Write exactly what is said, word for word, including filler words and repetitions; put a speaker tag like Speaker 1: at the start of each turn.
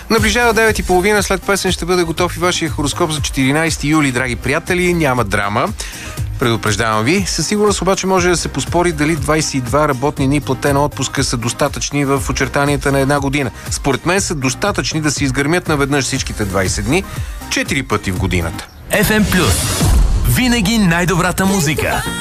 Speaker 1: Наближава девет и половина, след песен ще бъде готов и вашия хороскоп за четиринайсети юли, драги приятели. Няма драма. Предупреждавам ви. Със сигурност обаче може да се поспори дали двайсет и два работни дни платена отпуска са достатъчни в очертанията на една година. Според мен са достатъчни да се изгърмят наведнъж всичките двайсет дни, четири пъти в годината.
Speaker 2: еф ем Плюс. Винаги най-добрата музика.